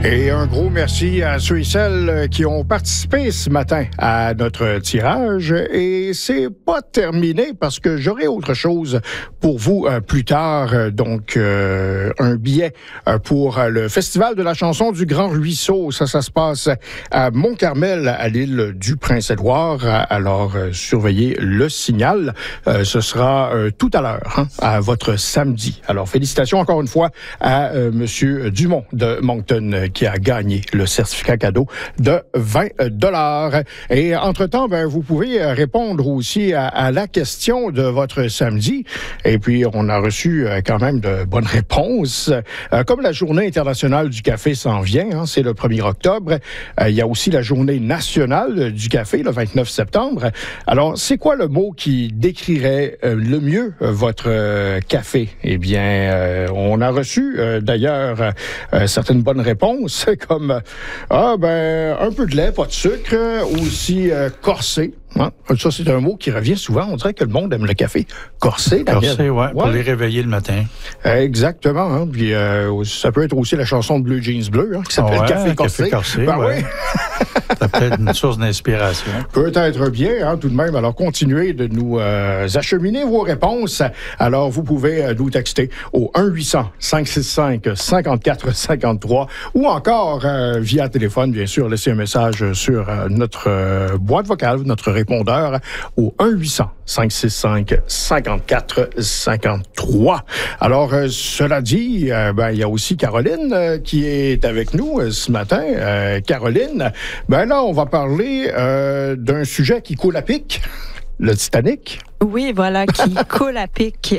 Et un gros merci à ceux et celles qui ont participé ce matin à notre tirage. Et c'est pas terminé parce que j'aurai autre chose pour vous plus tard. Donc, un billet pour le Festival de la chanson du Grand Ruisseau. Ça se passe à Mont-Carmel, à l'île du Prince-Édouard. Alors, surveillez le signal. Ce sera tout à l'heure, à votre samedi. Alors, félicitations encore une fois à Monsieur Dumont de Moncton qui a gagné le certificat cadeau de 20 $. Et entre-temps, vous pouvez répondre aussi à la question de votre samedi. Et puis, on a reçu quand même de bonnes réponses. Comme la Journée internationale du café s'en vient, c'est le 1er octobre, il y a aussi la Journée nationale du café, le 29 septembre. Alors, c'est quoi le mot qui décrirait le mieux votre café? Eh bien, on a reçu d'ailleurs certaines bonnes réponses, comme un peu de lait, pas de sucre, aussi corsé. Ça, c'est un mot qui revient souvent. On dirait que le monde aime le café corsé. Corsé, oui, pour les réveiller le matin. Exactement. Puis ça peut être aussi la chanson de Bleu Jeans Bleu, qui s'appelle Café corsé. Oui. Ça peut être une source d'inspiration. Peut-être bien, tout de même. Alors, continuez de nous acheminer vos réponses. Alors, vous pouvez nous texter au 1-800-565-5453 ou encore via téléphone, bien sûr, laissez un message sur notre boîte vocale, notre répondeur au 1-800-565-5453. Alors, cela dit, il y a aussi Caroline qui est avec nous ce matin. Caroline, là, on va parler d'un sujet qui coule à pic, le Titanic. Oui, voilà, qui coule à pic.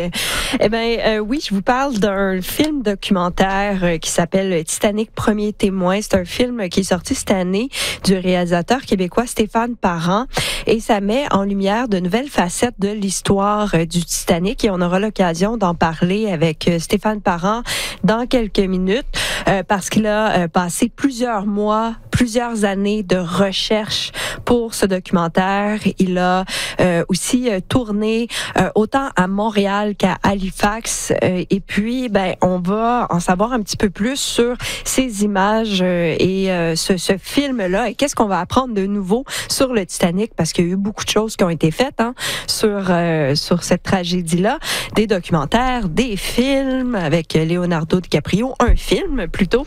Oui, je vous parle d'un film documentaire qui s'appelle Titanic, premier témoin. C'est un film qui est sorti cette année du réalisateur québécois Stéphane Parent et ça met en lumière de nouvelles facettes de l'histoire du Titanic et on aura l'occasion d'en parler avec Stéphane Parent dans quelques minutes parce qu'il a passé plusieurs mois, plusieurs années de recherche pour ce documentaire. Il a aussi tourné autant à Montréal qu'à Halifax. Et puis, on va en savoir un petit peu plus sur ces images et ce film-là. Et qu'est-ce qu'on va apprendre de nouveau sur le Titanic? Parce qu'il y a eu beaucoup de choses qui ont été faites sur cette tragédie-là. Des documentaires, des films avec Leonardo DiCaprio. Un film, plutôt.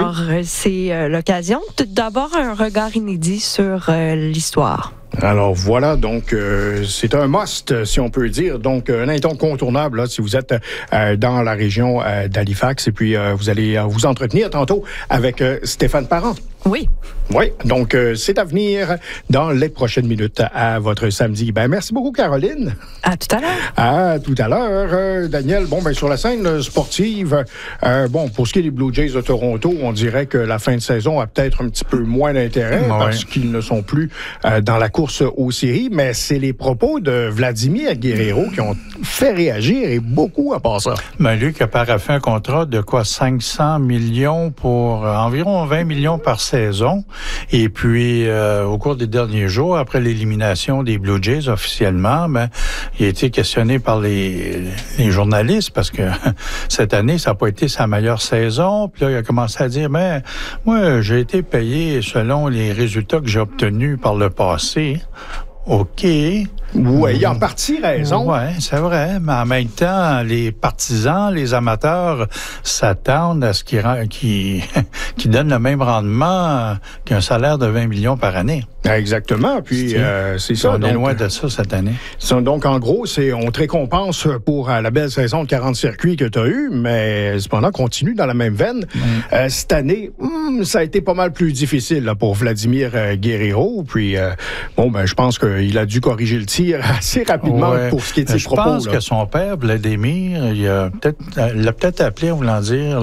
C'est l'occasion d'avoir un regard inédit sur l'histoire. Alors voilà, donc c'est un must, si on peut dire. Donc un incontournable, si vous êtes dans la région d'Halifax. Et puis vous allez vous entretenir tantôt avec Stéphane Parent. Oui. Oui, donc c'est à venir dans les prochaines minutes à votre samedi. Merci beaucoup, Caroline. À tout à l'heure. À tout à l'heure. Daniel, sur la scène sportive, pour ce qui est des Blue Jays de Toronto, on dirait que la fin de saison a peut-être un petit peu moins d'intérêt parce qu'ils ne sont plus dans la course aux séries, mais c'est les propos de Vladimir Guerrero qui ont fait réagir et beaucoup à part ça. Lui qui a paraffé un contrat de 500 millions pour environ 20 millions par saison. Et puis, au cours des derniers jours, après l'élimination des Blue Jays officiellement, il a été questionné par les journalistes parce que cette année, ça n'a pas été sa meilleure saison. Puis là, il a commencé à dire, moi, j'ai été payé selon les résultats que j'ai obtenus par le passé. OK. Oui, il a en partie raison. Oui, c'est vrai. Mais en même temps, les partisans, les amateurs s'attendent à ce qu'ils donnent le même rendement qu'un salaire de 20 millions par année. Exactement. Puis, c'est ça. On est loin de ça cette année. Donc, en gros, on te récompense pour la belle saison de 40 circuits que tu as eue, mais cependant, continue dans la même veine. Cette année, ça a été pas mal plus difficile pour Vladimir Guerrero. Puis, je pense qu'il a dû corriger le tir assez rapidement pour ce qui est de ses propos. Je pense que son père, Vladimir, il l'a peut-être appelé en voulant dire,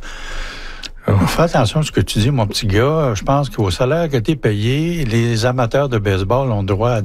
fais attention à ce que tu dis, mon petit gars. Je pense qu'au salaire que tu es payé, les amateurs de baseball ont droit à